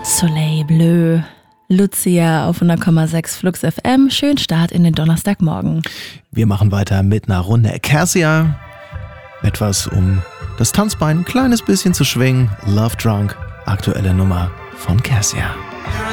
Soleil Bleu, Lucia auf 100,6 Flux FM. Schönen Start in den Donnerstagmorgen. Wir machen weiter mit einer Runde Acacia. Etwas, um das Tanzbein ein kleines bisschen zu schwingen. Love Drunk, aktuelle Nummer von Cassia.